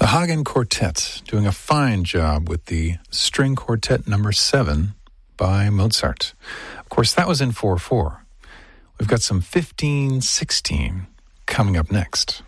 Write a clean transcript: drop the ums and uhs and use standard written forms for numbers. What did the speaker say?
Hagen Quartet doing a fine job with the String Quartet number 7 by Mozart. Of course, that was in 4/4. We've got some 15/16 coming up next.